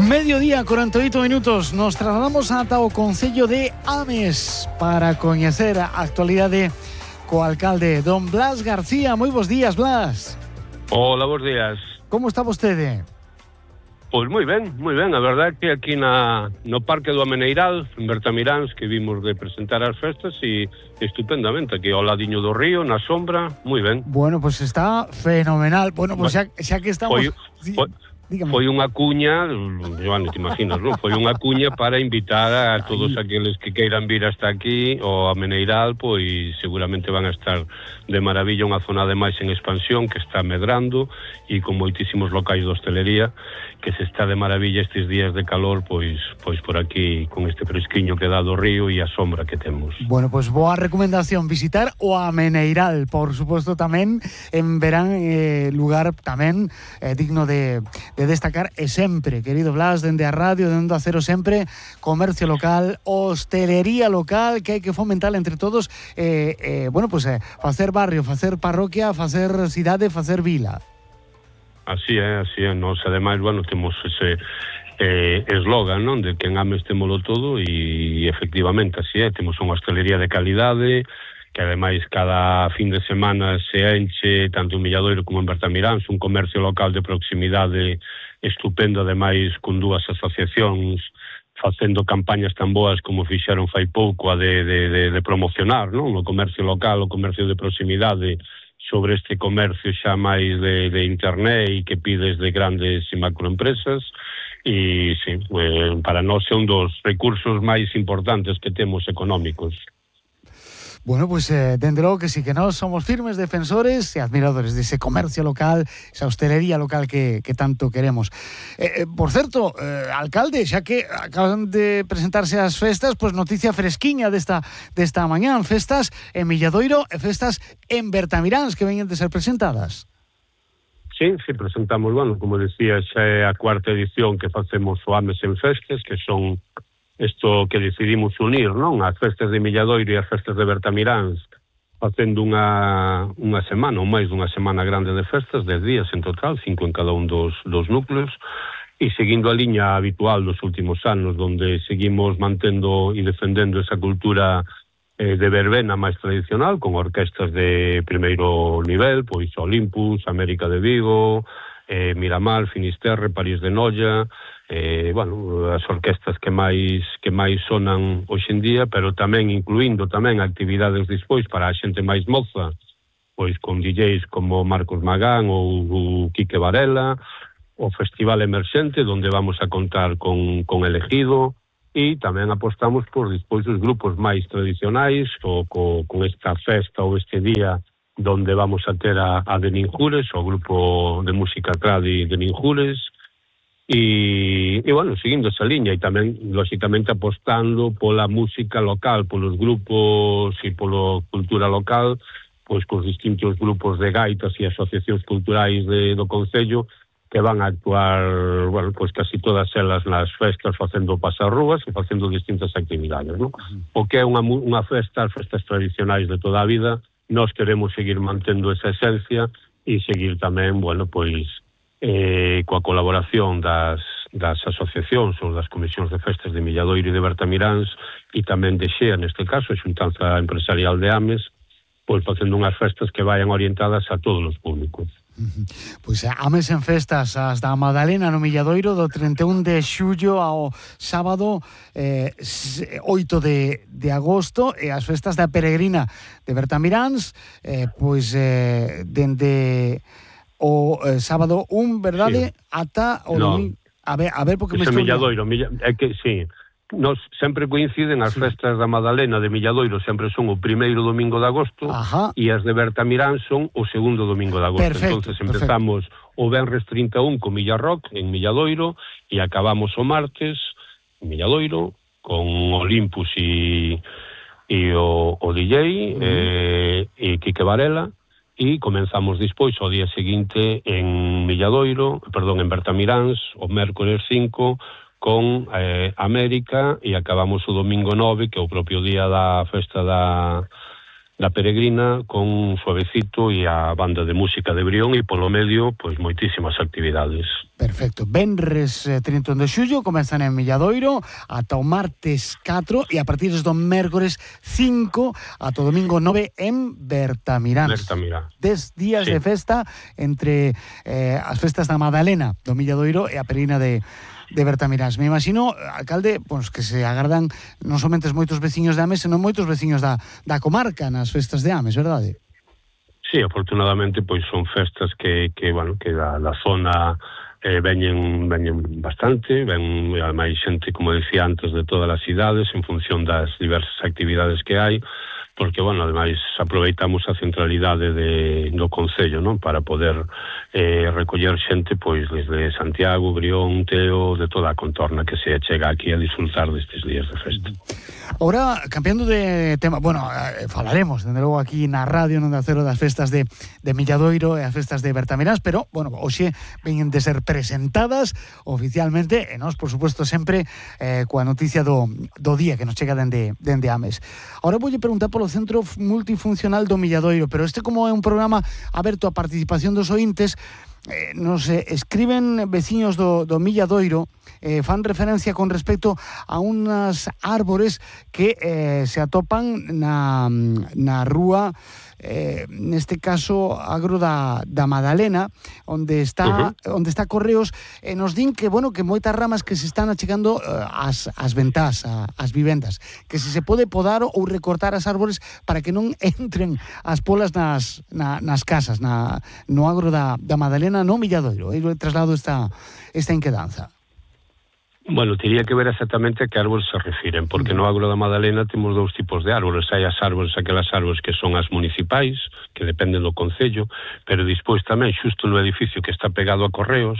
Mediodía, 48 minutos. Nos trasladamos ata o Concello de Ames para coñecer a actualidade co alcalde don Blas García. Moi bons días, Blas. Hola, bons días. Como está vostede? Pois moi ben. A verdade é que aquí no Parque do Ameneiral, en Bertamiráns, que vimos de presentar as festas, e estupendamente, aquí ao ladiño do río, na sombra, moi ben. Bueno, pues está fenomenal. Bueno, pues xa que estamos... Foi unha cuña, Joan, te imaginas, non? Foi unha cuña para invitar a todos aqueles que queiran vir hasta aquí, o Ameneiral, pois seguramente van a estar de maravilla, unha zona ademais en expansión que está medrando e con moitísimos locais de hostelería que se está de maravilla estes días de calor, pois por aquí con este fresquiño que dá do río e a sombra que temos. Bueno, pues boa recomendación visitar o Ameneiral, por suposto tamén en verán, lugar tamén digno de destacar, e sempre, querido Blas, dende a radio, dende a cero sempre, comercio local, hostelería local, que hai que fomentar entre todos, bueno, pues facer barrio, facer parroquia, facer cidade, facer vila. Así é. Nos, ademais, bueno, temos ese eslogan, non? De que en Ames témolo todo, e efectivamente así é. Temos unha hostelería de calidade, que ademais cada fin de semana se enche tanto en Milladoiro como en Bertamiráns, un comercio local de proximidade estupendo, ademais con dúas asociacións facendo campañas tan boas como fixeron fai pouco a de promocionar, non? O comercio local, o comercio de proximidade, sobre este comercio xa máis de internet e que pides de grandes e macroempresas, e sí, para nós é un dos recursos máis importantes que temos económicos. Bueno, pues dende logo que sí, que nós somos firmes defensores e admiradores dese comercio local, esa hostelería local que tanto queremos. Por certo, alcalde, xa que acaban de presentarse as festas, pues noticia fresquiña desta mañán, festas en Milladoiro e festas en Bertamiráns que veñen de ser presentadas. Sí, presentamos, bueno, como decía, xa é a cuarta edición que facemos o Ames en Festas, que son isto que decidimos unir, non? As festas de Milladoiro e as festas de Bertamiráns, facendo unha semana, ou máis dunha semana grande de festas, 10 días en total, 5 en cada un dos núcleos, e seguindo a liña habitual dos últimos anos, donde seguimos mantendo e defendendo esa cultura de verbena máis tradicional, con orquestas de primeiro nivel, pois Olympus, América de Vigo, Miramar, Finisterre, París de Noia, bueno, as orquestas que máis sonan hoxe en día, pero tamén incluindo tamén actividades despois para a xente máis moza, pois con DJs como Marcos Magán ou Quique Varela, o Festival Emerxente, donde vamos a contar con Elegido, e tamén apostamos por despois os grupos máis tradicionais, con esta festa ou este día donde vamos a ter a de Ninjures, o grupo de música tradi de Ninjures, e bueno, seguindo esa liña, e tamén, lógicamente, apostando pola música local, polos grupos e pola cultura local, pois cos distintos grupos de gaitas e asociacións culturais do Concello, que van a actuar, bueno, pois casi todas elas nas festas, facendo pasarrúas e facendo distintas actividades, non? O que é unha festa, as festas tradicionais de toda a vida, nós queremos seguir mantendo esa esencia e seguir tamén, bueno, pois coa colaboración das asociacións ou das comisións de festas de Milladoiro e de Bertamiráns e tamén de XEA, neste caso, a Xuntanza Empresarial de Ames, pois facendo unhas festas que vayan orientadas a todos os públicos. Pois Ames en festas, as da Madalena no Milladoiro, do 31 de xullo ao sábado 8 de agosto, e as festas da Peregrina de Bertamiráns, pois dende o sábado 1, verdade? Sí. Ata o domingo. A ver, porque me estou... Milladoiro, é que, sí, nos sempre coinciden as festas da Madalena de Milladoiro, sempre son o primeiro domingo de agosto, e as de Bertamiráns son o segundo domingo de agosto. Perfecto, entonces empezamos o venres 31 con Millarrock en Milladoiro e acabamos o martes en Milladoiro con Olympus e o DJ e Quique Varela, e comenzamos despois o día seguinte en Bertamiráns, o mércores 5 con América, e acabamos o domingo 9, que é o propio día da festa da Peregrina con Suavecito e a banda de música de Brión, e polo medio, pois moitísimas actividades. Perfecto. Venres 31 de xullo comezan en Milladoiro ata o martes 4 e a partir do mércores 5 ata o domingo 9 en Bertamirán. 10 días de festa entre as festas da Madalena do Milladoiro e a Peregrina de Bertamirán. Me imagino, alcalde, pois que se agardan non somente moitos veciños de Ames, senón moitos veciños da comarca nas festas de Ames, verdade? Sí, afortunadamente, pois son festas que da zona veñen bastante, ven máis xente, como decía antes, de todas as cidades en función das diversas actividades que hai, porque, ademais, aproveitamos a centralidade do Concello, non? Para poder recoller xente, pois, desde Santiago, Brión, Teo, de toda a contorna que se chega aquí a disfrutar destes días de festa. Ahora, cambiando de tema, falaremos, dende logo, aquí na radio, non de Cero, das festas de Milladoiro e as festas de Bertamirán, pero, hoxe veñen de ser presentadas oficialmente, e nós, por suposto, sempre coa noticia do día que nos chega dende Ames. Ahora voulle preguntar polo Centro Multifuncional do Milladoiro, pero como é un programa aberto a participación dos ointes, nos escriben veciños do Milladoiro, fan referencia con respecto a unas árbores que se atopan na rúa, neste caso agro da Madalena, onde está Correos, e nos din que moitas ramas que se están achegando ás ventás, ás vivendas, que se pode podar ou recortar as árbores para que non entren as polas nas casas, no agro da Madalena, no Milladoiro. Eu traslado esta inquedanza. Tería que ver exactamente a que árbores se refiren, porque no agro da Madalena temos dous tipos de árbores. Hai aquelas árbores que son as municipais, que dependen do Concello, pero despois tamén, xusto no edificio que está pegado a Correos,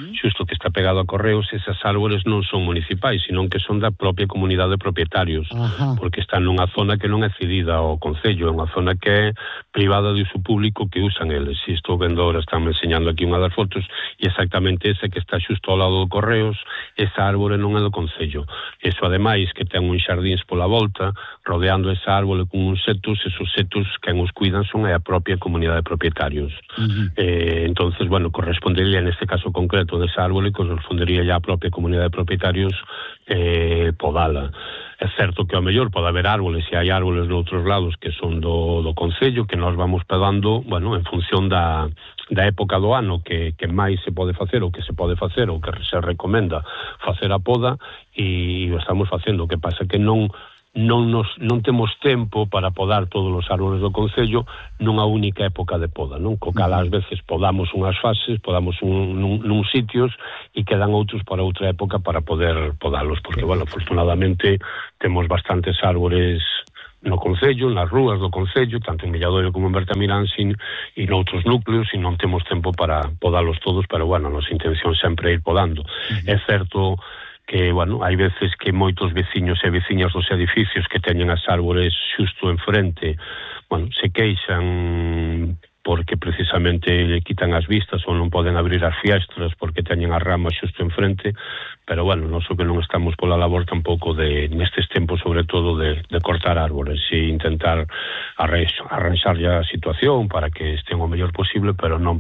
esas árbores non son municipais, senón que son da propia comunidade de propietarios, porque están nunha zona que non é cedida ao Concello, é unha zona que é privada de uso público que usan eles. E estou vendo ahora, están me enseñando aquí unha das fotos, e exactamente esa que está xusto ao lado do Correos, esa árbore non é do Concello. Eso, ademais, que ten uns xardíns pola volta, rodeando esa árbore con uns setos, esos setos, quen os cuidan son a propia comunidade de propietarios. Entonces, correspondería, neste caso concreto desa árbore, correspondería ya a propia comunidade de propietarios podala. É certo que ao mellor pode haber árboles, e hai árboles de outros lados que son do Concello, que nós vamos pedando, en función da época do ano que máis se pode facer, ou que se pode facer, ou que se recomenda facer a poda, e o estamos facendo. O que pasa que non temos tempo para podar todos os árboles do Concello nunha única época de poda, non? Co cal ás veces podamos unhas fases, podamos nuns sitios e quedan outros para outra época para poder podalos, porque, afortunadamente temos bastantes árbores no Concello, nas rúas do Concello, tanto en Milladoiro como en Bertamirán, e noutros núcleos, e non temos tempo para podalos todos, pero, a nosa intención sempre é ir podando. É certo que, hai veces que moitos veciños e veciñas dos edificios que teñen as árbores xusto enfrente, se queixan porque precisamente lle quitan as vistas ou non poden abrir as fiestras porque teñen as ramas xusto enfrente, pero, nós o que non estamos pola labor tampouco nestes tempos, sobre todo, de cortar árbores e intentar arranxarlle a situación para que estén o mellor posible, pero non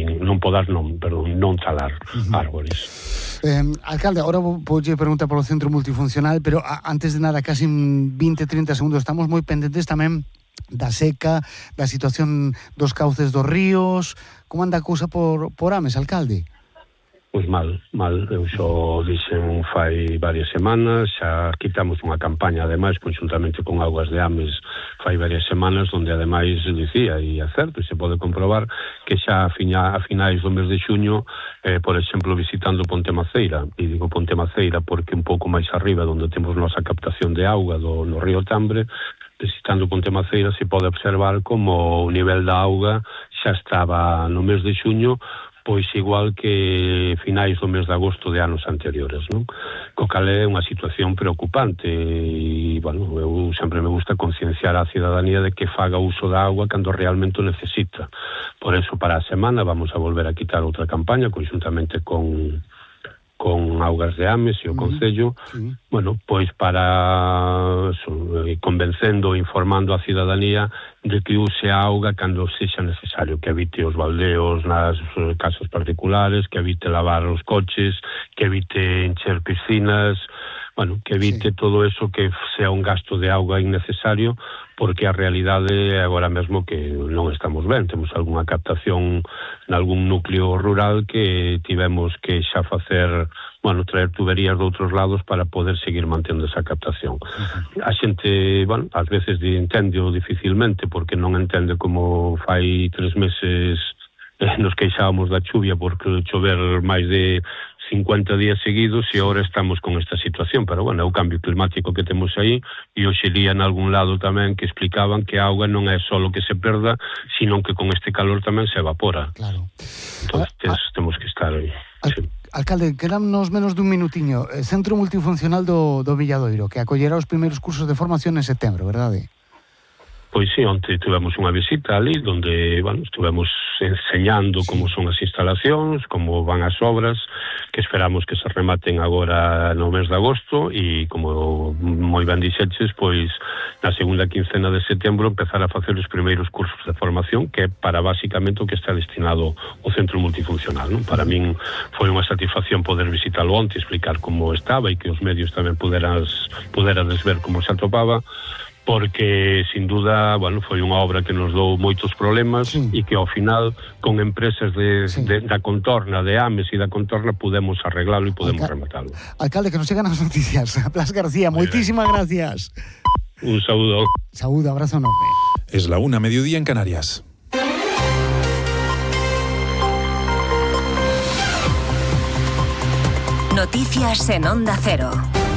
talar árbores. Alcalde, agora voulle preguntar polo Centro Multifuncional, pero antes de nada, casi 20-30 segundos, estamos moi pendentes tamén da seca, da situación dos cauces dos ríos. Como anda a cousa por Ames, alcalde? Pois mal. Eu xo dixen fai varias semanas, xa quitamos unha campaña, ademais, conjuntamente con Augas de Ames, fai varias semanas, onde ademais dicía, e é certo, e se pode comprobar, que xa a finais do mes de xuño, por exemplo, visitando Ponte Maceira, e digo Ponte Maceira porque un pouco máis arriba, onde temos nosa captación de auga no río Tambre, visitando Ponte Maceira se pode observar como o nivel da auga xa estaba no mes de xuño pois igual que finais do mes de agosto de anos anteriores, non? Co cal é unha situación preocupante e, eu sempre me gusta concienciar a cidadanía de que faga uso da auga cando realmente o necesita. Por eso, para a semana vamos a volver a quitar outra campaña conjuntamente con con Augas de Ames e o Concello, bueno, pois para convencendo e informando a cidadanía de que use a auga cando sexa necesario, que evite os baldeos nas casas particulares, que evite lavar os coches, que evite encher piscinas, bueno, que evite todo eso que sea un gasto de auga innecesario, porque a realidade é agora mesmo que non estamos ben. Temos algunha captación nalgún núcleo rural que tivemos que xa facer, bueno, traer tuberías de outros lados para poder seguir mantendo esa captación. A xente, bueno, ás veces entende o dificilmente, porque non entende como fai 3 meses nos queixábamos da chuvia porque chover máis de 50 días seguidos e agora estamos con esta situación, pero bueno, é o cambio climático que temos aí, e hoxe lía en algún lado tamén que explicaban que a auga non é só o que se perda, sino que con este calor tamén se evapora. Claro. Entonces temos que estar aí. Sí. Alcalde, quedamos menos dun minutiño. Centro Multifuncional do Milladoiro, que acollerá os primeiros cursos de formación en setembro, verdade? Pois sí, onte tivemos unha visita ali donde, bueno, estuvemos enseñando como son as instalacións, como van as obras, que esperamos que se rematen agora no mes de agosto e, como moi ben dixeches, pois na segunda quincena de setembro empezar a facer os primeiros cursos de formación, que é para basicamente o que está destinado o Centro Multifuncional, non? Para min foi unha satisfacción poder visitalo onte, explicar como estaba e que os medios tamén puderades ver como se atopaba, porque, sin duda, bueno, foi unha obra que nos dou moitos problemas e que, ao final, con empresas da contorna, de Ames e da contorna, podemos arreglalo e podemos rematarlo. Alcalde, que nos llegan as noticias. Blas García, moitísimas gracias. Un saúdo. Saúdo, abrazo enorme. Es la 1:00, mediodía en Canarias. Noticias en Onda Cero.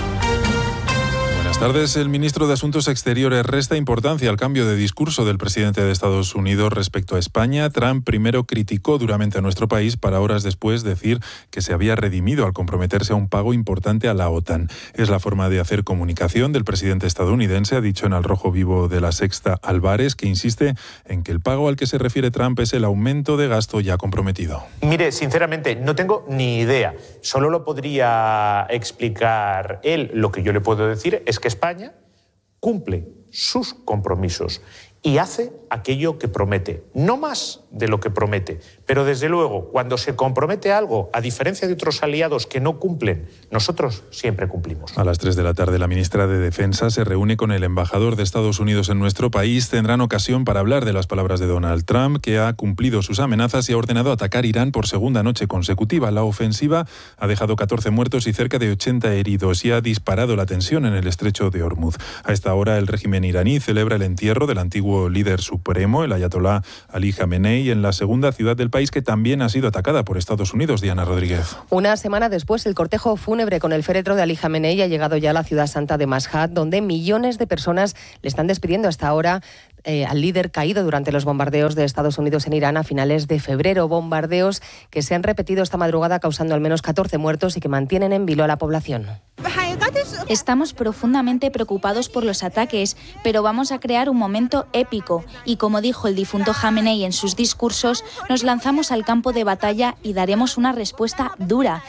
Buenas tardes. El ministro de Asuntos Exteriores resta importancia al cambio de discurso del presidente de Estados Unidos respecto a España. Trump primero criticó duramente a nuestro país para horas después decir que se había redimido al comprometerse a un pago importante a la OTAN. Es la forma de hacer comunicación del presidente estadounidense, ha dicho en Al Rojo Vivo de La Sexta Álvarez, que insiste en que el pago al que se refiere Trump es el aumento de gasto ya comprometido. Mire, sinceramente, no tengo ni idea. Solo lo podría explicar él. Lo que yo le puedo decir es que España cumple sus compromisos y hace aquello que promete, no más de lo que promete, pero desde luego cuando se compromete algo, a diferencia de otros aliados que no cumplen, nosotros siempre cumplimos. A las 3 de la tarde la ministra de Defensa se reúne con el embajador de Estados Unidos en nuestro país. Tendrán ocasión para hablar de las palabras de Donald Trump, que ha cumplido sus amenazas y ha ordenado atacar Irán por segunda noche consecutiva. La ofensiva ha dejado 14 muertos y cerca de 80 heridos y ha disparado la tensión en el estrecho de Hormuz. A esta hora el régimen iraní celebra el entierro del antiguo líder supremo, el ayatolá Ali Khamenei, en la segunda ciudad del país que también ha sido atacada por Estados Unidos. Diana Rodríguez. Una semana después, el cortejo fúnebre con el féretro de Ali Khamenei ha llegado ya a la ciudad santa de Mashhad, donde millones de personas le están despidiendo hasta ahora al líder caído durante los bombardeos de Estados Unidos en Irán a finales de febrero. Bombardeos que se han repetido esta madrugada, causando al menos 14 muertos y que mantienen en vilo a la población. Estamos profundamente preocupados por los ataques, pero vamos a crear un momento épico y, como dijo el difunto Khamenei en sus discursos, nos lanzamos al campo de batalla y daremos una respuesta dura.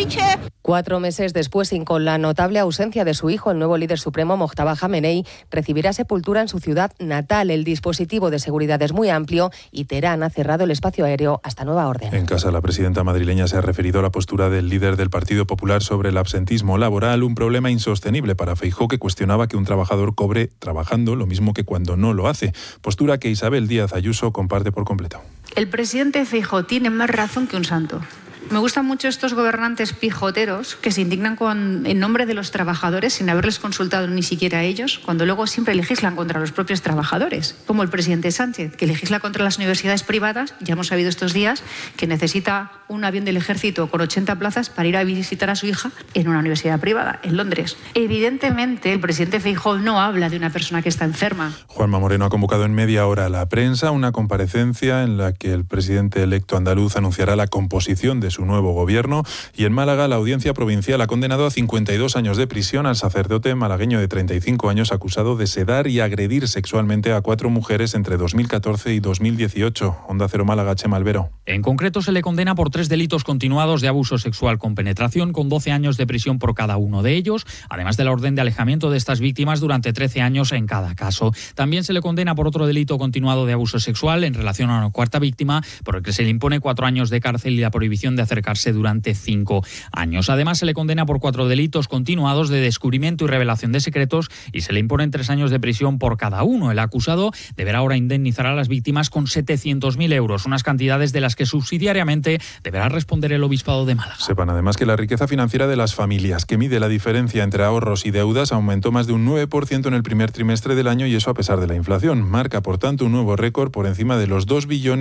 4 meses después, y con la notable ausencia de su hijo, el nuevo líder supremo, Mojtaba Khamenei, recibirá sepultura en su ciudad natal. El dispositivo de seguridad es muy amplio y Teherán ha cerrado el espacio aéreo hasta nueva orden. En casa, la presidenta madrileña se ha referido a la postura del líder del Partido Popular sobre el absentismo laboral, un problema insostenible para Feijóo, que cuestionaba que un trabajador cobre trabajando lo mismo que cuando no lo hace. Postura que Isabel Díaz Ayuso comparte por completo. El presidente Feijóo tiene más razón que un santo. Me gustan mucho estos gobernantes pijoteros que se indignan en nombre de los trabajadores sin haberles consultado ni siquiera a ellos, cuando luego siempre legislan contra los propios trabajadores, como el presidente Sánchez, que legisla contra las universidades privadas. Ya hemos sabido estos días que necesita un avión del ejército con 80 plazas para ir a visitar a su hija en una universidad privada, en Londres. Evidentemente, el presidente Feijóo no habla de una persona que está enferma. Juanma Moreno ha convocado en media hora a la prensa una comparecencia en la que el presidente electo andaluz anunciará la composición de su nuevo gobierno. Y en Málaga, la Audiencia Provincial ha condenado a 52 años de prisión al sacerdote malagueño de 35 años acusado de sedar y agredir sexualmente a 4 mujeres entre 2014 y 2018. Onda Cero Málaga, Chema Albero. En concreto, se le condena por 3 delitos continuados de abuso sexual con penetración, con 12 años de prisión por cada uno de ellos, además de la orden de alejamiento de estas víctimas durante 13 años en cada caso. También se le condena por otro delito continuado de abuso sexual en relación a una cuarta víctima, por el que se le impone 4 años de cárcel y la prohibición de acercarse durante 5 años. Además, se le condena por 4 delitos continuados de descubrimiento y revelación de secretos y se le imponen 3 años de prisión por cada uno. El acusado deberá ahora indemnizar a las víctimas con 700.000 euros, unas cantidades de las que subsidiariamente deberá responder el Obispado de Málaga. Sepan además que la riqueza financiera de las familias, que mide la diferencia entre ahorros y deudas, aumentó más de un 9% en el primer trimestre del año, y eso a pesar de la inflación. Marca, por tanto, un nuevo récord por encima de los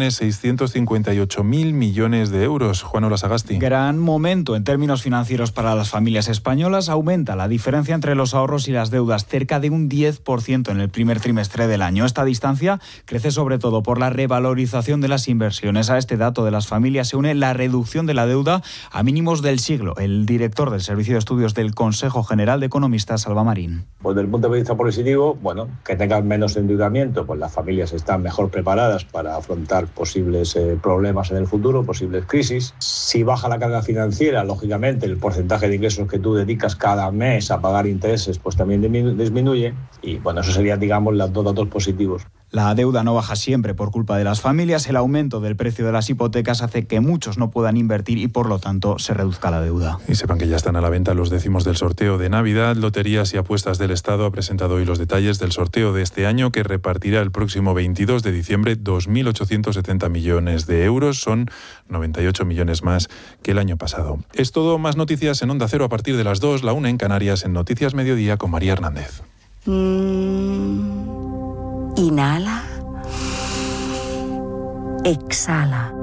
2.658.000 millones de euros. Juan Olasagasti. Gran momento en términos financieros para las familias españolas. Aumenta la diferencia entre los ahorros y las deudas, cerca de un 10% en el primer trimestre del año. Esta distancia crece sobre todo por la revalorización de las inversiones. A este dato de las familias se une la reducción de la deuda a mínimos del siglo. El director del Servicio de Estudios del Consejo General de Economistas, Salva Marín. Pues desde el punto de vista positivo, que tengan menos endeudamiento, pues las familias están mejor preparadas para afrontar posibles problemas en el futuro, posibles crisis. Si baja la carga financiera, lógicamente el porcentaje de ingresos que tú dedicas cada mes a pagar intereses pues también disminuye, y eso serían, digamos, los 2 datos positivos. La deuda no baja siempre por culpa de las familias. El aumento del precio de las hipotecas hace que muchos no puedan invertir y, por lo tanto, se reduzca la deuda. Y sepan que ya están a la venta los décimos del sorteo de Navidad. Loterías y Apuestas del Estado ha presentado hoy los detalles del sorteo de este año, que repartirá el próximo 22 de diciembre 2.870 millones de euros. Son 98 millones más que el año pasado. Es todo. Más noticias en Onda Cero a partir de las 2, la 1 en Canarias, en Noticias Mediodía con María Hernández. Inhala. Exhala.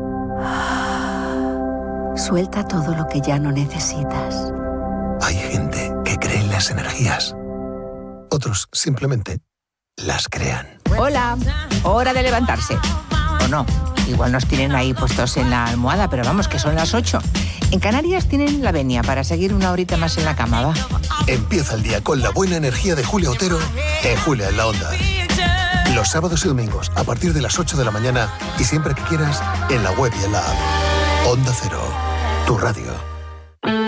Suelta todo lo que ya no necesitas. Hay gente que cree en las energías. Otros simplemente las crean. Hola, hora de levantarse. ¿O no? Igual nos tienen ahí puestos en la almohada, pero vamos, que son las 8. En Canarias tienen la venia para seguir una horita más en la cama, ¿va? Empieza el día con la buena energía de Julia Otero en Julia en la Onda. Los sábados y domingos a partir de las 8 de la mañana y siempre que quieras en la web y en la app. Onda Cero, tu radio.